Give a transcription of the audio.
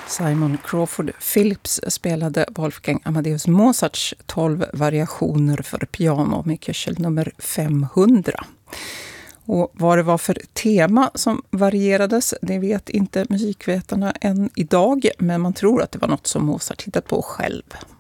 Simon Crawford Phillips spelade Wolfgang Amadeus Mozarts 12 variationer för piano med Köchel nummer 500. Och vad det var för tema som varierades, det vet inte musikvetarna än idag, men man tror att det var något som Mozart hittat på själv.